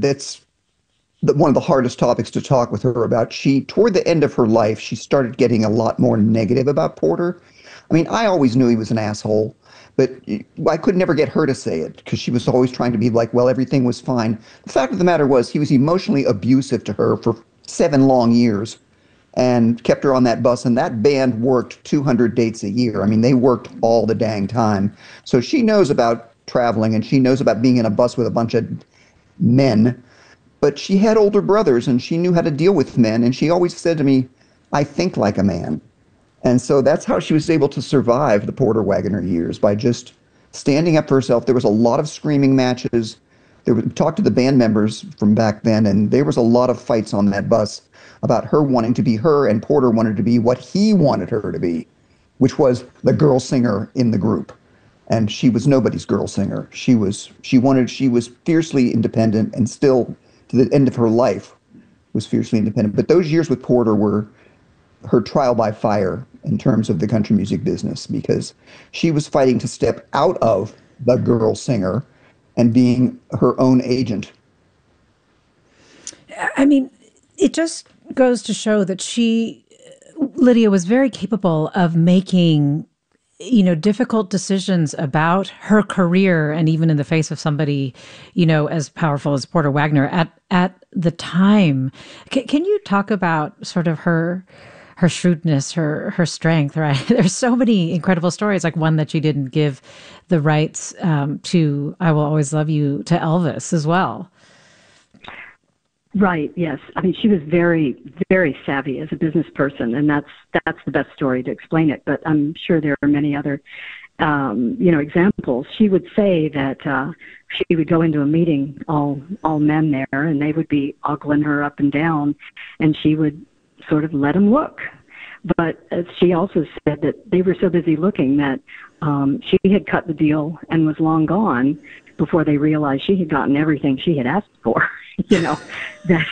that's one of the hardest topics to talk with her about. Toward the end of her life, she started getting a lot more negative about Porter. I mean, I always knew he was an asshole, but I could never get her to say it because she was always trying to be like, well, everything was fine. The fact of the matter was, he was emotionally abusive to her for 7 long years and kept her on that bus. And that band worked 200 dates a year. I mean, they worked all the dang time. So she knows about traveling and she knows about being in a bus with a bunch of men. But she had older brothers and she knew how to deal with men. And she always said to me, I think like a man. And so that's how she was able to survive the Porter Wagoner years, by just standing up for herself. There was a lot of screaming matches. Talk to the band members from back then, and there was a lot of fights on that bus about her wanting to be her, and Porter wanted to be what he wanted her to be, which was the girl singer in the group. And she was nobody's girl singer. She was fiercely independent, and still to the end of her life was fiercely independent. But those years with Porter were her trial by fire in terms of the country music business, because she was fighting to step out of the girl singer and being her own agent. I mean, it just goes to show that Lydia was very capable of making, difficult decisions about her career, and even in the face of somebody, as powerful as Porter Wagoner at the time. Can you talk about sort of her shrewdness, her strength, right? There's so many incredible stories, like one that she didn't give the rights to I Will Always Love You to Elvis as well. Right, yes. I mean, she was very, very savvy as a business person, and that's the best story to explain it. But I'm sure there are many other, examples. She would say that she would go into a meeting, all men there, and they would be ogling her up and down, and she would sort of let them look. But she also said that they were so busy looking that she had cut the deal and was long gone before they realized she had gotten everything she had asked for. That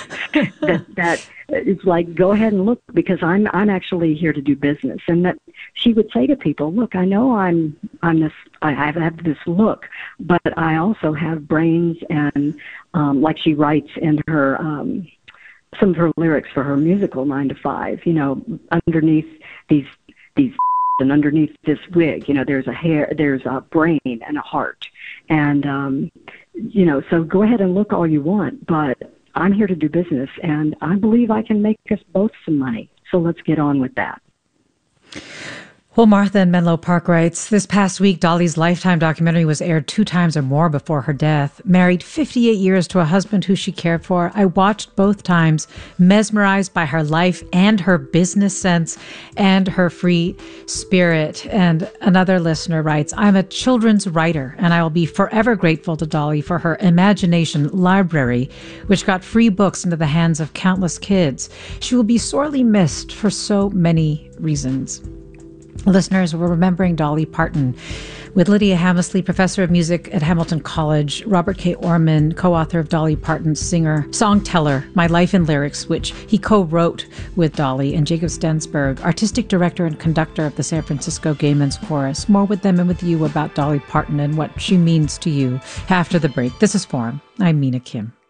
it's like, go ahead and look, because I'm actually here to do business. And that she would say to people, look, I know I have this look, but I also have brains, and like she writes in her some of her lyrics for her musical 9 to 5, underneath these and underneath this wig, there's a brain and a heart. And, so go ahead and look all you want, but I'm here to do business, and I believe I can make us both some money. So let's get on with that. Well, Martha in Menlo Park writes, this past week, Dolly's Lifetime documentary was aired 2 times or more before her death. Married 58 years to a husband who she cared for, I watched both times, mesmerized by her life and her business sense and her free spirit. And another listener writes, I'm a children's writer, and I will be forever grateful to Dolly for her imagination library, which got free books into the hands of countless kids. She will be sorely missed for so many reasons. Listeners, we're remembering Dolly Parton with Lydia Hammersley, professor of music at Hamilton College, Robert K. Orman, co-author of Dolly Parton's Songteller, My Life in Lyrics, which he co-wrote with Dolly, and Jacob Stensberg, artistic director and conductor of the San Francisco Gay Men's Chorus. More with them and with you about Dolly Parton and what she means to you after the break. This is Forum. I'm Mina Kim.